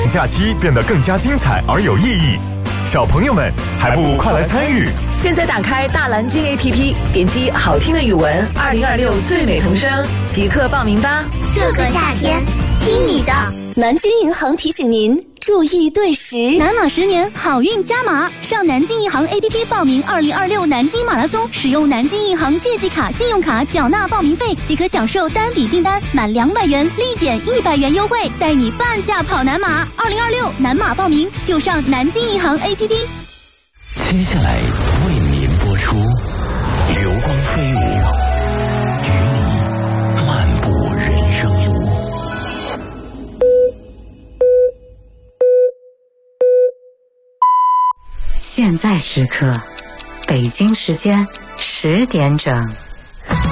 假期变得更加精彩而有意义。小朋友们还不快来参与？ 现在打开大蓝鲸 APP， 点击好听的语文2026最美童声，即刻报名吧！ 这个夏天，听你的。 南京银行提醒您注意对时， 南马10年好运加码，上南京银行 APP 报名2026南京马拉松，使用南京银行借记卡、信用卡缴纳报名费，即可享受单笔订单满200元立减100元优惠，带你半价跑南马。2026南马报名就上南京银行 APP。 接下来为您播出《流光飞舞》，与你漫步人生路。 现在时刻，北京时间10点整。